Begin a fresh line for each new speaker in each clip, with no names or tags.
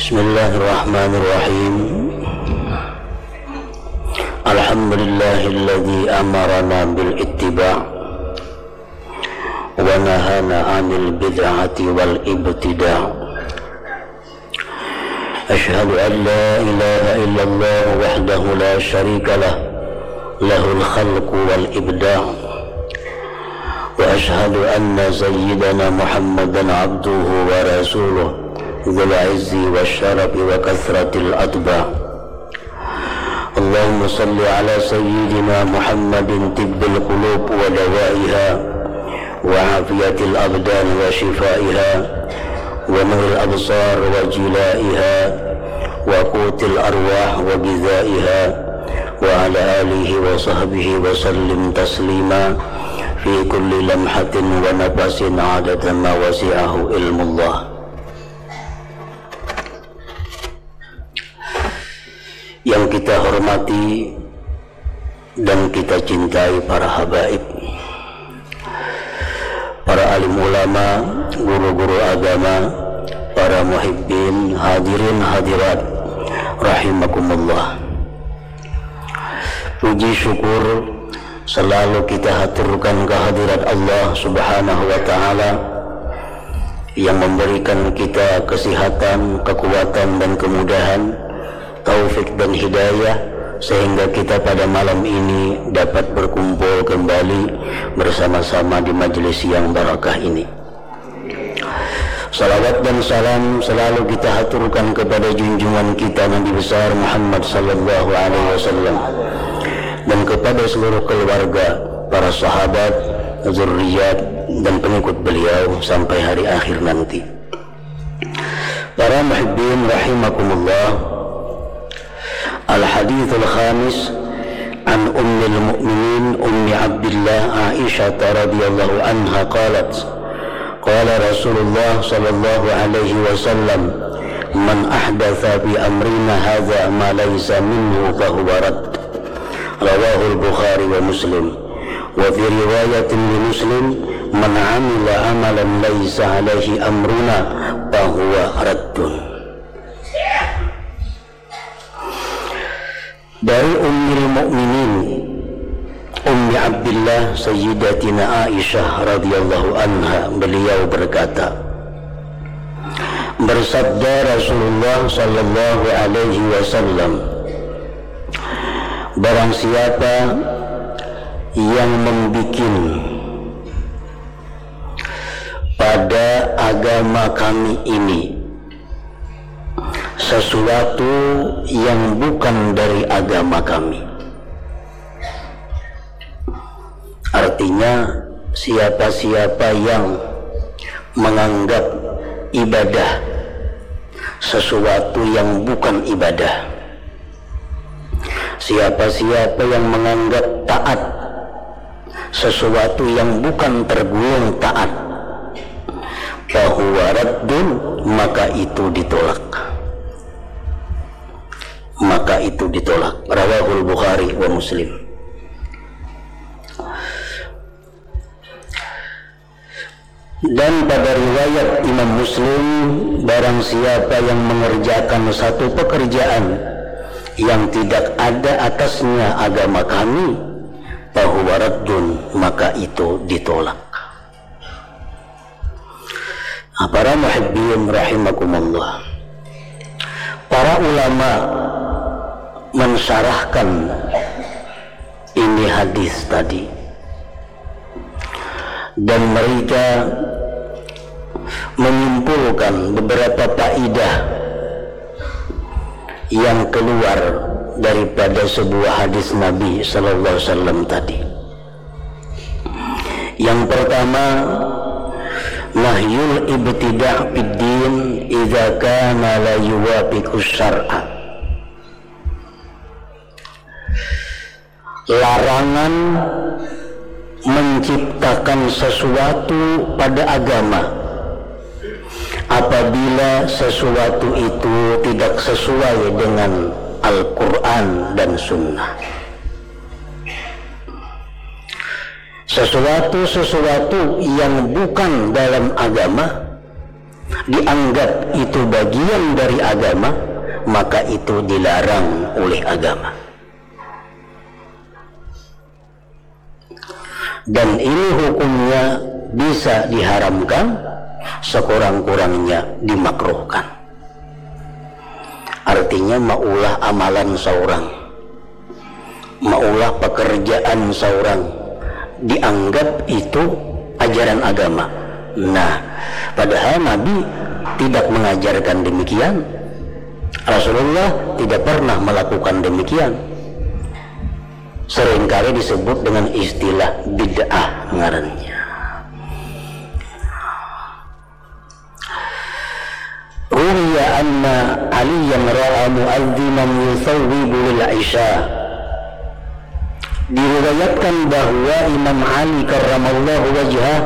Bismillahirrahmanirrahim. Alhamdulillahilladzi amarana bil ittiba' wa nahana 'anil bid'ati wal ibtida'. Asyhadu an la ilaha illallah wahdahu la syarika lah, lahul khalqu wal ibda'. Wa asyhadu anna sayyidana Muhammadan 'abduhu wa rasuluh dzul 'izzi wasyarafi wa kathratil atba'. Allahumma salli ala sayyidina Muhammadin tibbil qulub wa dawaiha wa afiyatil abdan wa shifaiha wa nuril absar wa jilaiha wa qutil arwah wa gizaiha wa ala alihi wa sahbihi wa sallim taslima fi kulli lamhatin wa nafasin adada ma wasi'ahu ilmullah. Yang kita hormati dan kita cintai para habaib, para alim ulama, guru-guru agama, para muhibbin, hadirin hadirat rahimakumullah. Puji syukur selalu kita haturkan kehadirat Allah subhanahu wa ta'ala yang memberikan kita kesehatan, kekuatan dan kemudahan, taufik dan hidayah, sehingga kita pada malam ini dapat berkumpul kembali bersama-sama di majelis yang barakah ini. Salawat dan salam selalu kita haturkan kepada junjungan kita Nabi besar Muhammad sallallahu alaihi wasallam dan kepada seluruh keluarga, para sahabat, zurriyat dan pengikut beliau sampai hari akhir nanti. Para muhibbin rahimakumullah. Al-hadithul khamis an ummil mu'minin ummi Abdillah Aisyah radhiyallahu anha qalat qala Rasulullah sallallahu alaihi wasallam man ahdatha fi amrina hadza ma laysa minhu fa huwa rad. Rawahu al-Bukhari wa Muslim. Wa fi riwayatin li Muslim man 'amila amalan laysa alaihi amruna fa huwa raddun. Dari Ummul Mukminin Ummi Abdillah Sayyidatina Aisyah radhiyallahu anha, beliau berkata, bersabda Rasulullah sallallahu alaihi wasallam, barang siapa yang membikin pada agama kami ini sesuatu yang bukan dari agama kami. Artinya siapa-siapa yang menganggap ibadah sesuatu yang bukan ibadah, siapa-siapa yang menganggap taat sesuatu yang bukan tergolong taat, fahuwa raddun, maka itu ditolak. Maka itu ditolak. Rawahul Bukhari wa Muslim. Dan pada riwayat Imam Muslim, barang siapa yang mengerjakan satu pekerjaan yang tidak ada atasnya agama kami, fahuwa raddun, maka itu ditolak. Para muhibbin rahimakumullah, para ulama mensyarahkan ini hadis tadi, dan mereka menyimpulkan beberapa faedah yang keluar daripada sebuah hadis Nabi sallallahu alaihi wasallam tadi. Yang pertama, nahyul ibtida' fid din idza kana la yuwafiqu syar'a. Larangan menciptakan sesuatu pada agama apabila sesuatu itu tidak sesuai dengan Al-Quran dan Sunnah. Sesuatu yang bukan dalam agama dianggap itu bagian dari agama, maka itu dilarang oleh agama. Dan ini hukumnya bisa diharamkan, sekurang-kurangnya dimakruhkan. Artinya maulah amalan seorang, maulah pekerjaan seorang, dianggap itu ajaran agama. Nah, padahal Nabi tidak mengajarkan demikian. Rasulullah tidak pernah melakukan demikian. Seringkali disebut dengan istilah bid'ah ngarannya. Ruwiya anna Aliyan ra'a mu'adzinan yusawwibu lil isya. Diriwayatkan bahwa Imam Ali karramallahu wajhah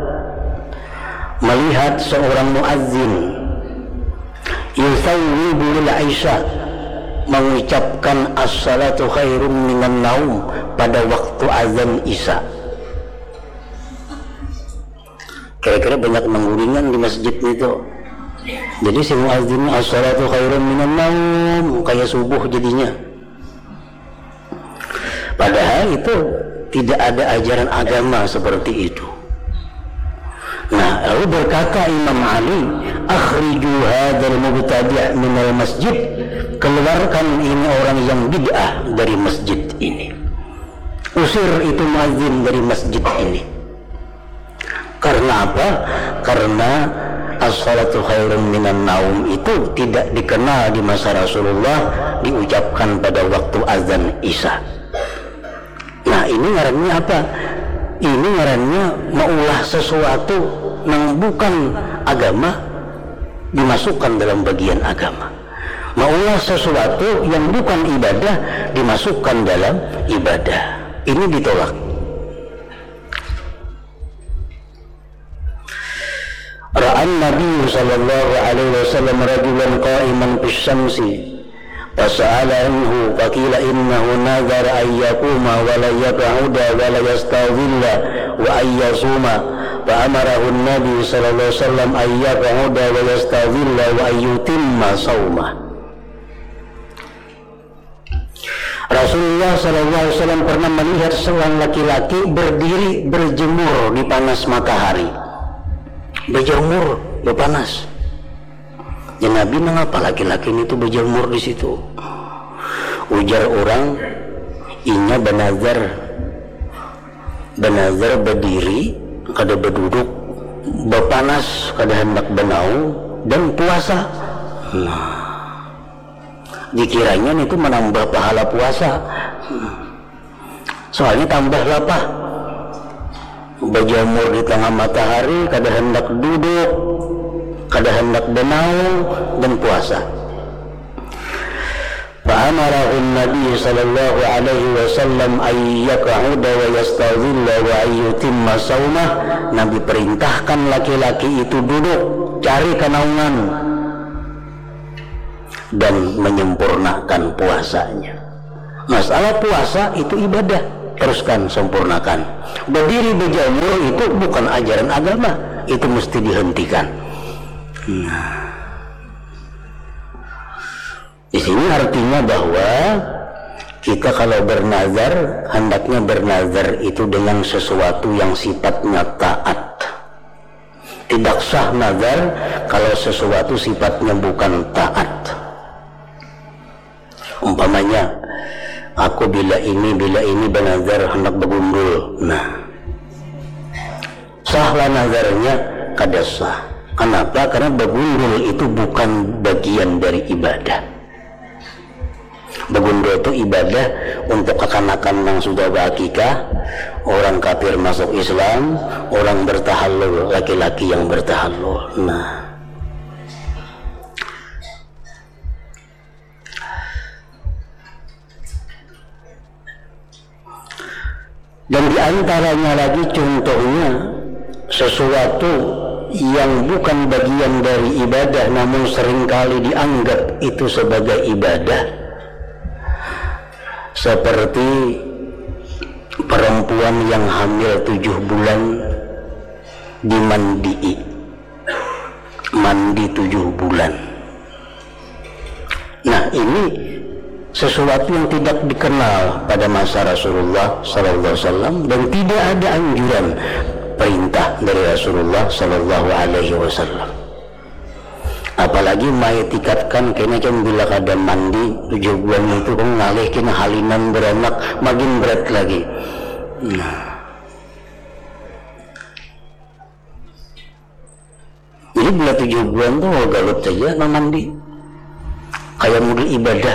melihat seorang muazzin yusawwibu lil isya, mengucapkan as-salatu khairum minan naum pada waktu azan isya. Kira-kira banyak mengguringan di masjid itu. Jadi si muazzin as-salatu khairum minan naum kayak subuh jadinya. Padahal itu tidak ada ajaran agama seperti itu. Nah, lalu berkata Imam Ali, akhriju hadzal mubtadi' minal masjid, keluarkan ini orang yang bid'ah dari masjid ini. Usir itu muazzin dari masjid ini. Karena apa? Karena as-salatu khairun minan naum itu tidak dikenal di masa Rasulullah, diucapkan pada waktu azan isya. Nah, ini ngarannya apa? Ini ngarannya maulah sesuatu yang bukan agama dimasukkan dalam bagian agama. Maulah sesuatu yang bukan ibadah dimasukkan dalam ibadah. Ini ditolak. Ra'an Nabi sallallahu alaihi wasallam rajulan qa'iman fis syamsi fasa'ala anhu faqila innahu nadhara an yaquma wa la yaq'uda wa la yastadhilla wa an yasuma fa'amarahu an-nabi sallallahu alaihi wasallam an yaq'uda wa yastadhilla wa an yutimma shaumah. Rasulullah sallallahu alaihi wasallam pernah melihat seorang laki-laki berdiri berjemur di panas matahari. Berjemur, berpanas. Ya Nabi mengapa laki-laki itu berjemur di situ? Ujar orang, inya benazar berdiri, kada berduduk, berpanas, kada hendak benau dan puasa. Nah, dikiranya itu menambah pahala puasa. Soalnya tambah lapah. Berjemur di tengah matahari, kada hendak duduk, kada hendak benau dan puasa. Fa'amarahu Nabi sallallahu alaihi wasallam ay yaq'uda wa yastadhilla wa ay yutimma shaumah. Nabi perintahkan laki-laki itu duduk, cari kenaungan dan menyempurnakan puasanya. Masalah puasa itu ibadah, teruskan sempurnakan. Berdiri berjemur itu bukan ajaran agama, itu mesti dihentikan. Nah, di sini artinya bahwa kita kalau bernazar, hendaknya bernazar itu dengan sesuatu yang sifatnya taat. Tidak sah nazar kalau sesuatu sifatnya bukan taat. Umpamanya, aku bila ini bernazar hendak bergundul. Nah, sahlah nazarnya, kada sah. Kenapa? Karena bergundul itu bukan bagian dari ibadah. Bergundul itu ibadah untuk kekanakan yang sudah berakikah, orang kafir masuk Islam, orang bertahallul, laki-laki yang bertahallul. Nah, dan diantaranya lagi contohnya sesuatu yang bukan bagian dari ibadah namun seringkali dianggap itu sebagai ibadah, seperti perempuan yang hamil 7 bulan dimandii mandi 7 bulan. Nah, ini sesuatu yang tidak dikenal pada masa Rasulullah sallallahu alaihi wasallam dan tidak ada anjuran perintah dari Rasulullah sallallahu alaihi wasallam. Apalagi maitikatkan kena kan bila kada mandi 7 bulan itu kan ngalih kena halinan beranak makin berat lagi. Nah, jadi bila 7 bulan tuh galut saja mandi kayak model ibadah.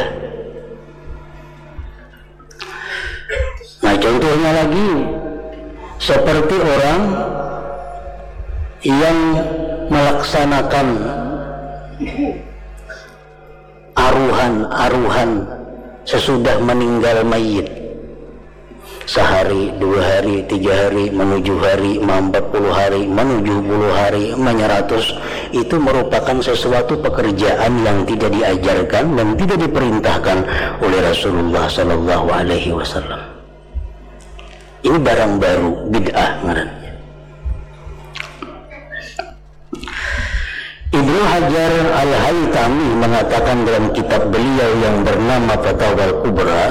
Nah, contohnya lagi seperti orang yang melaksanakan aruhan sesudah meninggal mayit, sehari, 2 hari, 3 hari, menuju hari, 40 hari, menuju 70 hari, 100, itu merupakan sesuatu pekerjaan yang tidak diajarkan dan tidak diperintahkan oleh Rasulullah sallallahu alaihi wasallam. Ini barang baru, bid'ah ngarannya. Ibnu Hajar Al-Haytami mengatakan dalam kitab beliau yang bernama Fatawal Kubra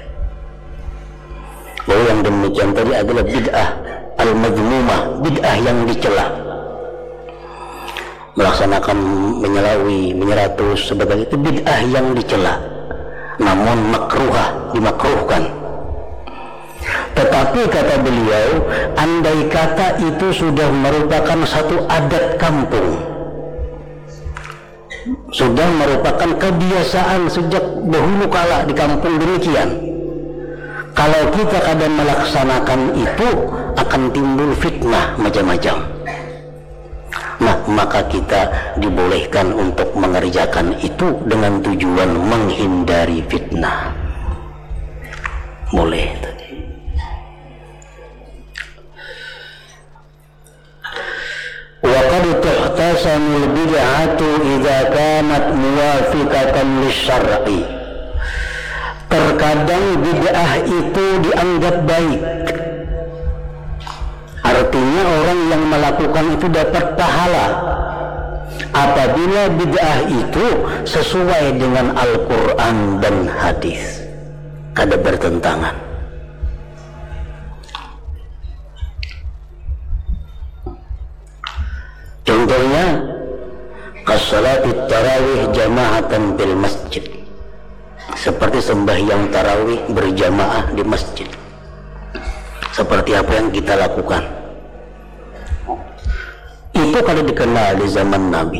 bahwa yang demikian tadi adalah bid'ah al-madhmumah, bid'ah yang dicela. Melaksanakan menyelawi, 100 sebagai itu bid'ah yang dicela, namun makruhah, dimakruhkan. Tetapi kata beliau, andai kata itu sudah merupakan satu adat kampung, sudah merupakan kebiasaan sejak dahulu kala di kampung demikian, kalau kita kadang melaksanakan itu akan timbul fitnah macam-macam. Nah, maka kita dibolehkan untuk mengerjakan itu dengan tujuan menghindari fitnah. Boleh tadi. Wa qad tuhtasamul bid'atu idza kanat muwafiqatan lisyar'i. Terkadang bid'ah itu dianggap baik. Artinya orang yang melakukan itu dapat pahala apabila bid'ah itu sesuai dengan Al-Quran dan hadis, kada bertentangan. Contohnya kasalatit tarawih jama'atan bil masjid, seperti sembahyang tarawih berjamaah di masjid. Seperti apa yang kita lakukan itu kalau dikenal di zaman Nabi,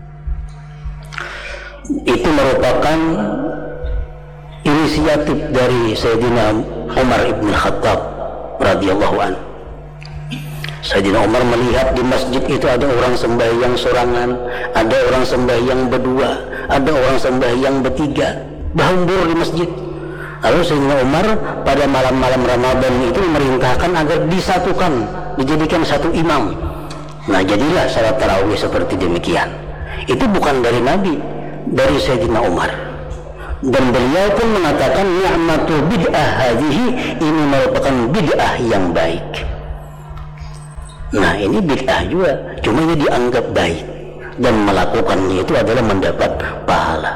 itu merupakan inisiatif dari Sayyidina Umar ibn Khattab radhiyallahu anhu. Sayyidina Umar melihat di masjid itu ada orang sembahyang sorangan, ada orang sembahyang berdua, ada orang sembahyang bertiga, berhambur di masjid. Lalu Sayyidina Umar pada malam-malam Ramadan itu memerintahkan agar disatukan, dijadikan satu imam. Nah, jadilah salat tarawih seperti demikian. Itu bukan dari Nabi, dari Sayyidina Umar. Dan beliau pun mengatakan ni'matu bid'ah hadhihi, ini merupakan bid'ah yang baik. Nah, ini bid'ah juga, cuma ini dianggap baik dan melakukannya itu adalah mendapat pahala.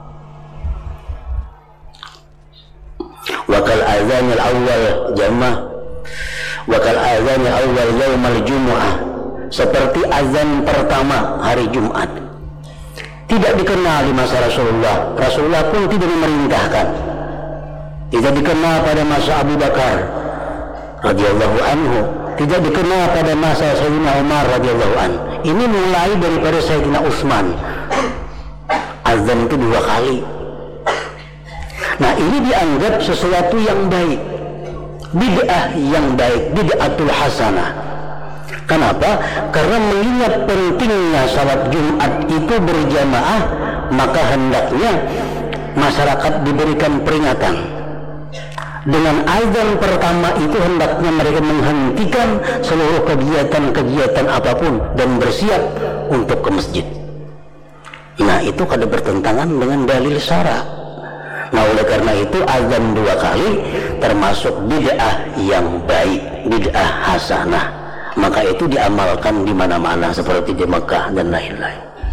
Wakal azan al-awwal jamaah, wakal azan al-awwal yaumal jumu'ah, seperti azan pertama hari Jumat. Tidak dikenal di masa Rasulullah. Rasulullah pun tidak memerintahkan. Tidak dikenal pada masa Abu Bakar radhiyallahu anhu, tidak dikenal pada masa Sayyidina Umar radhiyallahu anhu. Ini mulai daripada Sayyidina Utsman. Azan itu 2 kali. Nah, ini dianggap sesuatu yang baik, bid'ah yang baik, bid'atul hasanah. Kenapa? Karena mengingat pentingnya salat Jumat itu berjamaah, maka hendaknya masyarakat diberikan peringatan. Dengan azan pertama itu hendaknya mereka menghentikan seluruh kegiatan-kegiatan apapun dan bersiap untuk ke masjid. Nah, itu kada bertentangan dengan dalil syara'. Nah, oleh karena itu azan 2 kali termasuk bid'ah yang baik, bid'ah hasanah. Maka itu diamalkan di mana-mana seperti di Mekah dan lain-lain.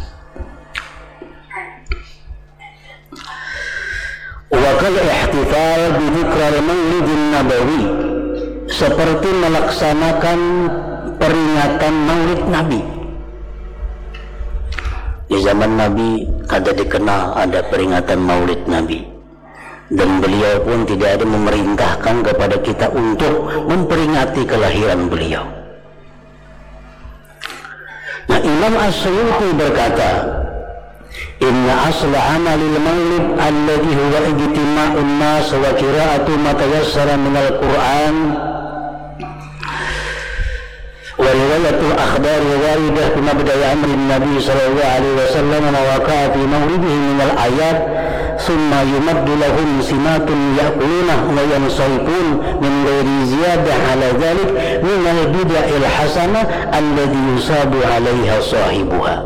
wa kal ihtifal bi dzikral maulidin nabawi, seperti melaksanakan peringatan maulid Nabi. Di zaman Nabi kada dikenal ada peringatan maulid Nabi, dan beliau pun tidak ada memerintahkan kepada kita untuk memperingati kelahiran beliau. Nah, Imam As-Suyuti berkata, inna asla amalil maulid alladhi huwa ijtima'un nas wa qira'atu ma tayassara minal Qur'an wa riwayatul akhbar waridah bi mabda'i amrin Nabi sallallahu alaihi wasallam wa waqa'a fi maulidihi minal ayat thumma yumaddu lahum simatun ya'kuluna wa yansaytun min ghairi ziyadah ala dhalik min al-bid'il hasanah alladhi yusabu 'alaiha sahibuha.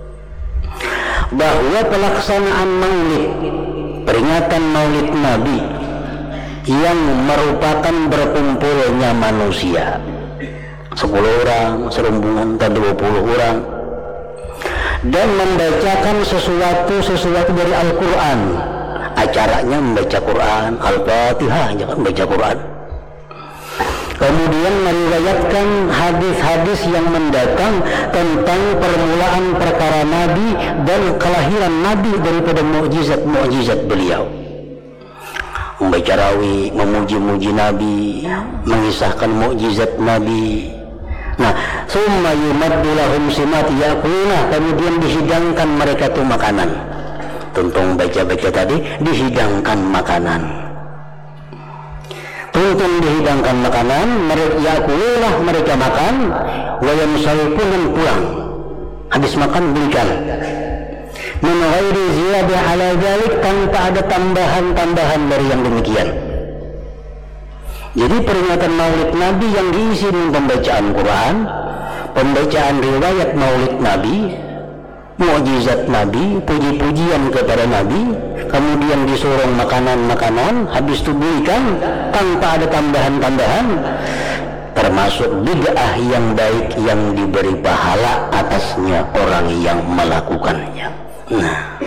Bahwa pelaksanaan maulid, peringatan maulid Nabi yang merupakan berkumpulnya manusia 10 orang, serombongan, 20 orang, dan membacakan sesuatu dari Al-Quran. Acaranya membaca Quran, Al-Fatihah, jangan membaca Quran. Kemudian meriwayatkan hadis-hadis yang mendatang tentang permulaan perkara Nabi dan kelahiran Nabi daripada mukjizat-mukjizat beliau. Membaca rawi, memuji-muji Nabi, mengisahkan mukjizat Nabi. Nah, summa yumaddu lahum simat yaquluna, kemudian dihidangkan mereka tuh makanan. Tuntung baca-baca tadi, dihidangkan makanan. Tuntung dihidangkan makanan, yaquluna, mereka makan, wa yamsayfun, pulang. Habis makan berikan. Min ghairi ziyadah ala dzalik, tanpa ada tambahan-tambahan dari yang demikian. Jadi peringatan maulid Nabi yang diisi dengan pembacaan Quran, pembacaan riwayat maulid Nabi, mukjizat Nabi, puji-pujian kepada Nabi, kemudian disuruh makanan-makanan, habis itu berikan tanpa ada tambahan-tambahan, termasuk bid'ah yang baik yang diberi pahala atasnya orang yang melakukannya. Nah,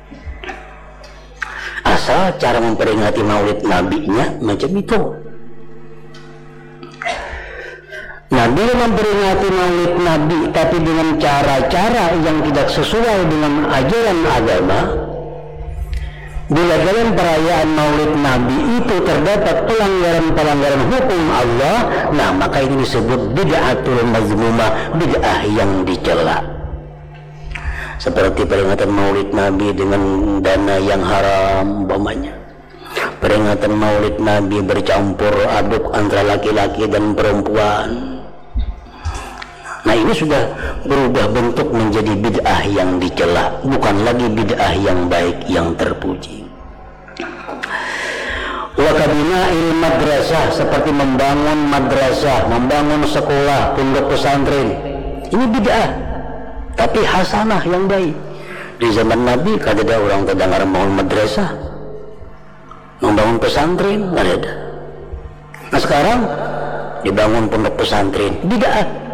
asal cara memperingati maulid Nabi-nya macam itu. Nah, bila memperingati maulid Nabi tapi dengan cara-cara yang tidak sesuai dengan ajaran agama, bila dalam perayaan maulid Nabi itu terdapat pelanggaran-pelanggaran hukum Allah, nah maka ini disebut bid'atul mazmumah, bid'ah yang dicela. Seperti peringatan maulid Nabi dengan dana yang haram umpamanya. Peringatan maulid Nabi bercampur aduk antara laki-laki dan perempuan. Nah, ini sudah berubah bentuk menjadi bid'ah yang dicela, bukan lagi bid'ah yang baik yang terpuji. Wa kabina'il madrasah, seperti membangun madrasah, membangun sekolah, pondok pesantren. Ini bid'ah, tapi hasanah yang baik. Di zaman Nabi kada ada orang terdengar membangun madrasah, membangun pesantren, nggak ada. Nah, sekarang dibangun pondok pesantren, bid'ah.